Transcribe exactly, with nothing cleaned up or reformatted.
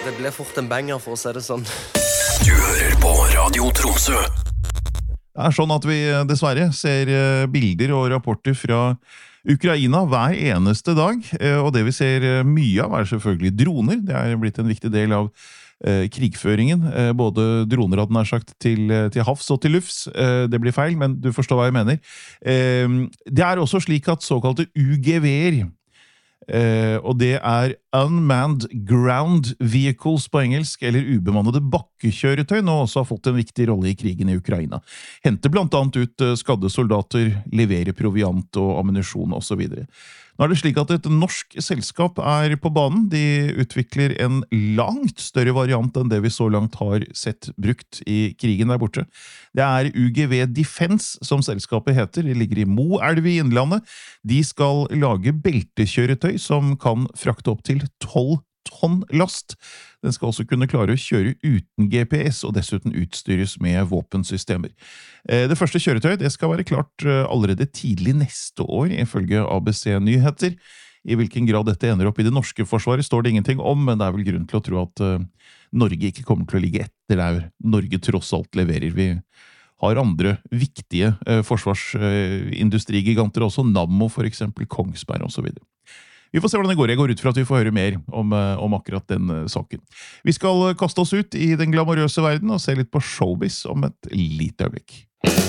det ble fort en banger for å si det sånn. Du hører på Radio Tromsø. Det er sånn at vi dessverre ser bilder og rapporter fra Ukraina hver eneste dag, og det vi ser mye av er selvfølgelig droner. Det er blitt en viktig del av eh, krigføringen, eh, både droner hadde nær sagt til, til havs og til lufts. Eh, det blir feil, men du forstår hva jeg mener. Eh, det er også slik at såkalte U G V-er, Uh, og det er Unmanned Ground Vehicles på engelsk, eller ubemannede bakkekjøretøy, nå også har fått en viktig rolle i krigen i Ukraina. Henter blant annet ut uh, skadde soldater, leverer proviant og ammunisjon og så videre. Nå er det slik at et norsk selskap er på banen. De utvikler en langt større variant enn det vi så langt har sett brukt i krigen der borte. Det er U G V Defense som selskapet heter. De ligger i Moelv i Innlandet. De skal lage beltekjøretøy som kan frakte opp til tolv tonn last. Den skal også kunne klare å kjøre uten G P S og dessuten utstyres med våpensystemer. Det første kjøretøyet det skal være klart allerede tidlig neste år, ifølge A B C Nyheter. I hvilken grad dette ender opp i det norske forsvaret står det ingenting om, men det er vel grunn til å tro at Norge ikke kommer til å ligge etter der Norge tross alt leverer. Vi har andre viktige forsvarsindustrigiganter også, Nammo for eksempel, Kongsberg og så videre. Vi får se hvordan det går. Jeg går ut fra at vi får høre mer om, om akkurat den saken. Vi skal kaste oss ut i den glamorøse verden og se litt på showbiz om et lite øyeblikk.